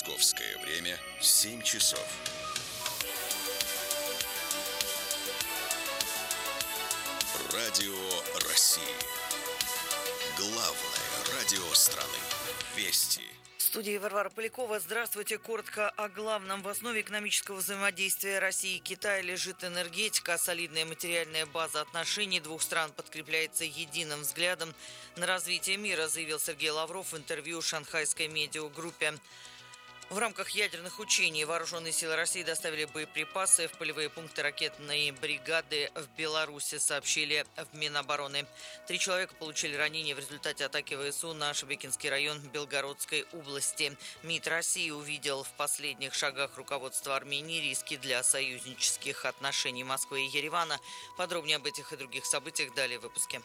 Московское время 7 часов. Радио России. Главное радио страны. Вести. В студии Варвара Полякова. Здравствуйте. Коротко о главном. В основе экономического взаимодействия России и Китая лежит энергетика. Солидная материальная база отношений двух стран подкрепляется единым взглядом на развитие мира, заявил Сергей Лавров в интервью шанхайской медиагруппе. В рамках ядерных учений вооруженные силы России доставили боеприпасы в полевые пункты ракетной бригады в Беларуси, сообщили в Минобороны. 3 человека получили ранения в результате атаки ВСУ на Шебекинский район Белгородской области. МИД России увидел в последних шагах руководства Армении риски для союзнических отношений Москвы и Еревана. Подробнее об этих и других событиях далее в выпуске.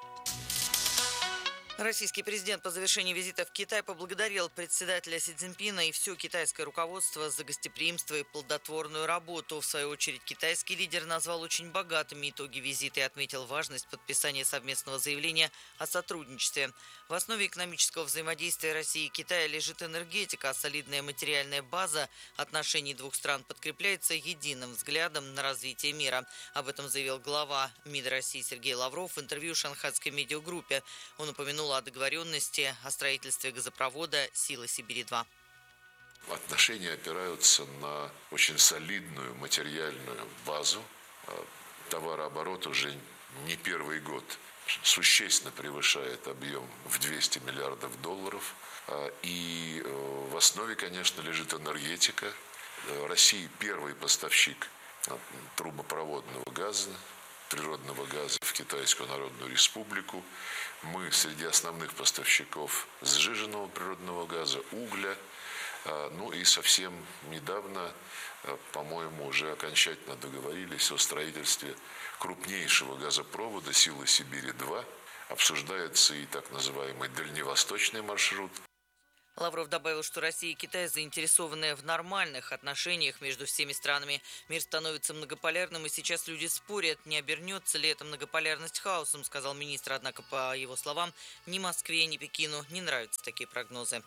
Российский президент по завершении визита в Китай поблагодарил председателя Си Цзиньпина и все китайское руководство за гостеприимство и плодотворную работу. В свою очередь, китайский лидер назвал очень богатыми итоги визита и отметил важность подписания совместного заявления о сотрудничестве. В основе экономического взаимодействия России и Китая лежит энергетика, а солидная материальная база отношений двух стран подкрепляется единым взглядом на развитие мира. Об этом заявил глава МИД России Сергей Лавров в интервью шанхайской медиагруппе. Он упомянул о договоренности о строительстве газопровода «Сила Сибири-2». Отношения опираются на очень солидную материальную базу. Товарооборот уже не первый год существенно превышает объем в 200 миллиардов долларов. И в основе, конечно, лежит энергетика. Россия первый поставщик трубопроводного газа, природного газа в Китайскую Народную Республику. Мы среди основных поставщиков сжиженного природного газа, угля. Ну и совсем недавно, по-моему, уже окончательно договорились о строительстве крупнейшего газопровода «Сила Сибири-2». Обсуждается и так называемый дальневосточный маршрут. Лавров добавил, что Россия и Китай заинтересованы в нормальных отношениях между всеми странами. Мир становится многополярным, и сейчас люди спорят, не обернется ли эта многополярность хаосом, сказал министр. Однако, по его словам, ни Москве, ни Пекину не нравятся такие прогнозы.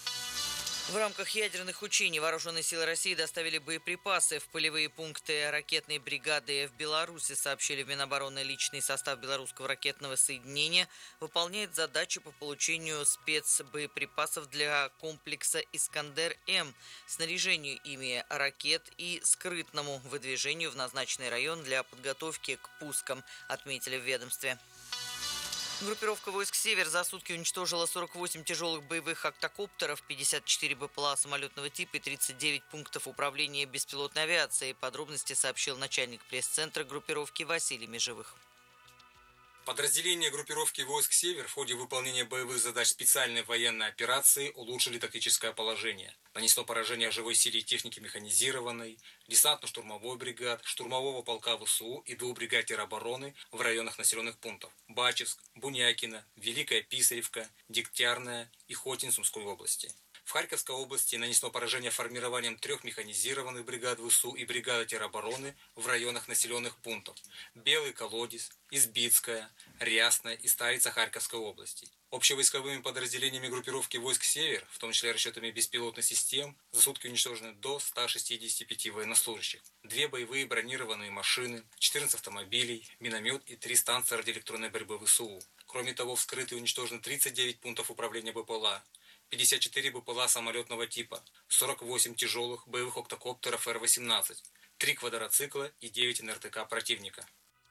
В рамках ядерных учений вооруженные силы России доставили боеприпасы в полевые пункты ракетной бригады в Беларуси, сообщили в Минобороны. Личный состав белорусского ракетного соединения выполняет задачи по получению спецбоеприпасов для комплекса «Искандер-М», снаряжению ими ракет и скрытному выдвижению в назначенный район для подготовки к пускам, отметили в ведомстве. Группировка войск «Север» за сутки уничтожила 48 тяжелых боевых октокоптеров, 54 БПЛА самолетного типа и 39 пунктов управления беспилотной авиацией. Подробности сообщил начальник пресс-центра группировки Василий Межевых. Подразделения группировки войск «Север» в ходе выполнения боевых задач специальной военной операции улучшили тактическое положение. Нанесло поражение живой силе и технике механизированной, десантно-штурмовой бригад, штурмового полка ВСУ и 2 бригад теробороны в районах населенных пунктов Бачевск, Бунякино, Великая Писаревка, Дегтярная и Хотин Сумской области. В Харьковской области нанесло поражение формированием 3 механизированных бригад ВСУ и бригады теробороны в районах населенных пунктов Белый Колодец, Избицкая, Рясная и Старица Харьковской области. Общевойсковыми подразделениями группировки войск «Север», в том числе расчетами беспилотных систем, за сутки уничтожены до 165 военнослужащих, 2 боевые бронированные машины, 14 автомобилей, миномет и 3 станции радиоэлектронной борьбы ВСУ. Кроме того, вскрыты и уничтожены 39 пунктов управления БПЛА, 54 БПЛА самолетного типа, 48 тяжелых боевых октокоптеров Р-18, 3 квадроцикла и 9 НРТК противника.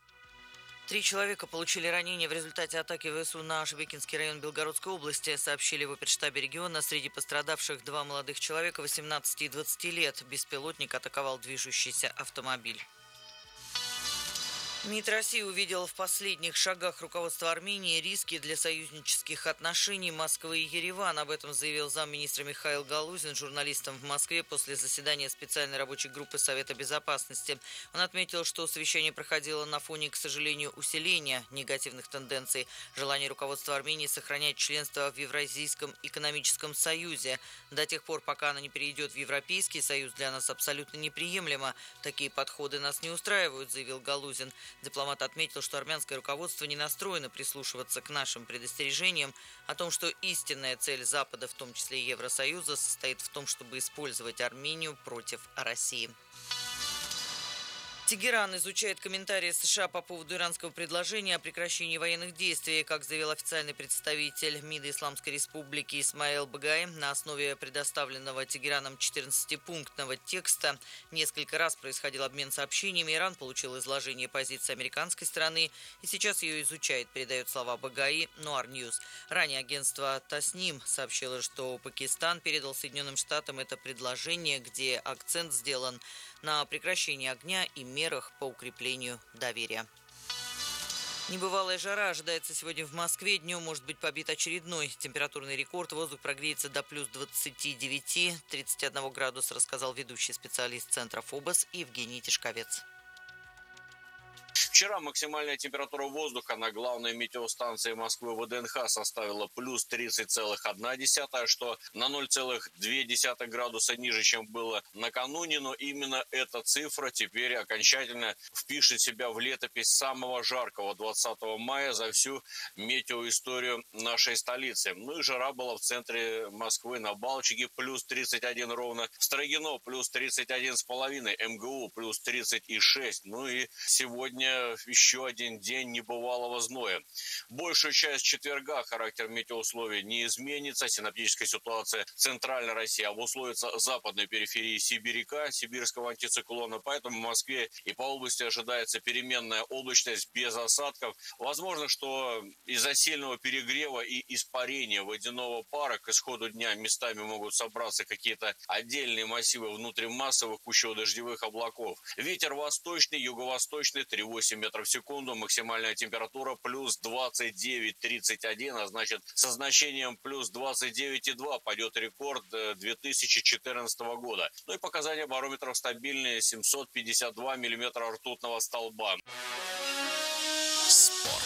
3 человека получили ранения в результате атаки ВСУ на Шебекинский район Белгородской области, сообщили в оперштабе региона. Среди пострадавших 2 молодых человека 18 и 20 лет. Беспилотник атаковал движущийся автомобиль. МИД России увидел в последних шагах руководства Армении риски для союзнических отношений Москвы и Еревана. Об этом заявил замминистра Михаил Галузин журналистам в Москве после заседания специальной рабочей группы Совета Безопасности. Он отметил, что совещание проходило на фоне, к сожалению, усиления негативных тенденций, желания руководства Армении сохранять членство в Евразийском экономическом союзе. До тех пор, пока она не перейдет в Европейский союз, для нас абсолютно неприемлемо. Такие подходы нас не устраивают, заявил Галузин. Дипломат отметил, что армянское руководство не настроено прислушиваться к нашим предостережениям о том, что истинная цель Запада, в том числе и Евросоюза, состоит в том, чтобы использовать Армению против России. Тегеран изучает комментарии США по поводу иранского предложения о прекращении военных действий. Как заявил официальный представитель МИДа Исламской Республики Исмаил Багаи, на основе предоставленного Тегераном 14-пунктного текста несколько раз происходил обмен сообщениями. Иран получил изложение позиции американской стороны и сейчас ее изучает, передает слова Багаи Нуар Ньюс. Ранее агентство Тасним сообщило, что Пакистан передал Соединенным Штатам это предложение, где акцент сделан на прекращении огня и мерах по укреплению доверия. Небывалая жара ожидается сегодня в Москве. Днем может быть побит очередной температурный рекорд. Воздух прогреется до плюс 29-31 градуса, рассказал ведущий специалист Центра ФОБОС Евгений Тишковец. Вчера максимальная температура воздуха на главной метеостанции Москвы ВДНХ составила плюс 30,1, что на 0,2 градуса ниже, чем было накануне. Но именно эта цифра теперь окончательно впишет себя в летопись самого жаркого 20 мая за всю метеоисторию нашей столицы. Ну и жара была в центре Москвы на Балчике плюс 31 ровно, в Строгино плюс 31,5, МГУ плюс 30,6. Ну и сегодня еще один день небывалого зноя. Большую часть четверга характер метеоусловий не изменится. Синоптическая ситуация в центральной России обусловится западной периферии сибиряка, сибирского антициклона. Поэтому в Москве и по области ожидается переменная облачность без осадков. Возможно, что из-за сильного перегрева и испарения водяного пара к исходу дня местами могут собраться какие-то отдельные массивы внутримассовых кучево-дождевых облаков. Ветер восточный, юго-восточный 3,8 метров в секунду, максимальная температура плюс 29,31, а значит со значением плюс 29,2 пойдет рекорд 2014 года. Ну и показания барометров стабильные, 752 миллиметра ртутного столба. Спорт.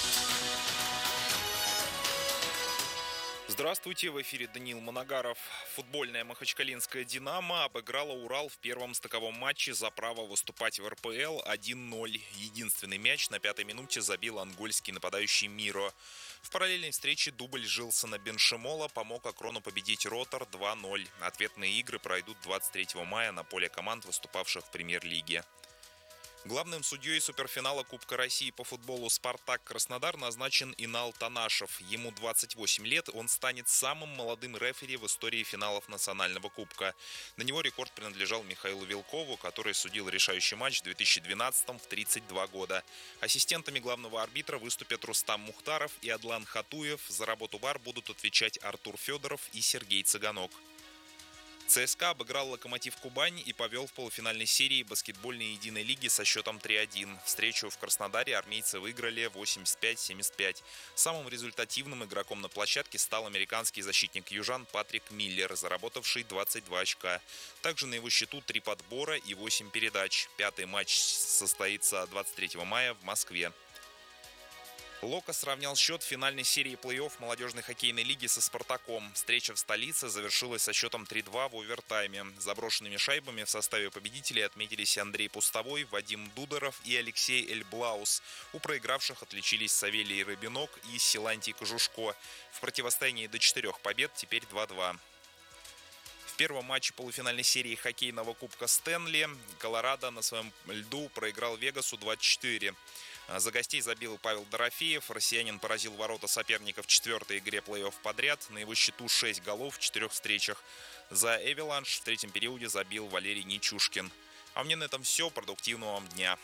Здравствуйте, в эфире Даниил Моногаров. Футбольная махачкалинская «Динамо» обыграла «Урал» в первом стыковом матче за право выступать в РПЛ 1-0. Единственный мяч на 5-й минуте забил ангольский нападающий Миро. В параллельной встрече дубль Жилсона Беншемола помог Акрону победить «Ротор» 2-0. Ответные игры пройдут 23 мая на поле команд, выступавших в премьер-лиге. Главным судьей суперфинала Кубка России по футболу «Спартак Краснодар» назначен Инал Танашев. Ему 28 лет, он станет самым молодым рефери в истории финалов национального кубка. На него рекорд принадлежал Михаилу Вилкову, который судил решающий матч в 2012-м в 32 года. Ассистентами главного арбитра выступят Рустам Мухтаров и Адлан Хатуев. За работу ВАР будут отвечать Артур Федоров и Сергей Цыганок. ЦСКА обыграл «Локомотив Кубань» и повел в полуфинальной серии баскетбольной единой лиги со счетом 3-1. Встречу в Краснодаре армейцы выиграли 85-75. Самым результативным игроком на площадке стал американский защитник южан Патрик Миллер, заработавший 22 очка. Также на его счету 3 подбора и 8 передач. Пятый матч состоится 23 мая в Москве. Локо сравнял счет в финальной серии плей-офф молодежной хоккейной лиги со «Спартаком». Встреча в столице завершилась со счетом 3-2 в овертайме. Заброшенными шайбами в составе победителей отметились Андрей Пустовой, Вадим Дударов и Алексей Эльблаус. У проигравших отличились Савелий Рыбинок и Силантий Кожушко. В противостоянии до 4 побед теперь 2-2. В первом матче полуфинальной серии хоккейного кубка Стэнли Колорадо на своем льду проиграл Вегасу 2-4. За гостей забил Павел Дорофеев. Россиянин поразил ворота соперников в 4-й игре плей-офф подряд. На его счету 6 голов в 4 встречах. За «Эвеланш» в третьем периоде забил Валерий Нечушкин. А мне на этом все. Продуктивного вам дня.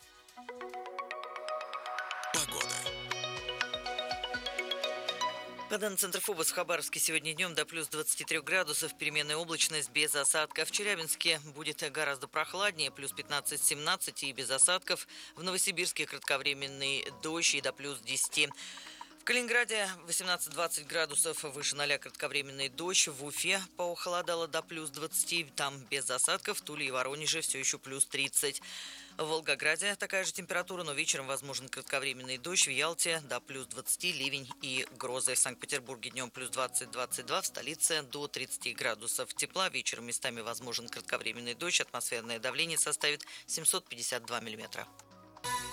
Погода. По данным Центра ФОБОС, в Хабаровске сегодня днем до плюс 23 градусов, переменная облачность без осадков. В Челябинске будет гораздо прохладнее, плюс 15-17 и без осадков. В Новосибирске кратковременный дождь и до плюс 10. В Калининграде 18-20 градусов, выше 0 кратковременный дождь. В Уфе похолодало до плюс 20, там без осадков. В Туле и Воронеже все еще плюс 30. В Волгограде такая же температура, но вечером возможен кратковременный дождь. В Ялте до плюс 20, ливень и грозы. В Санкт-Петербурге днем плюс 20-22, в столице до 30 градусов тепла. Вечером местами возможен кратковременный дождь. Атмосферное давление составит 752 миллиметра.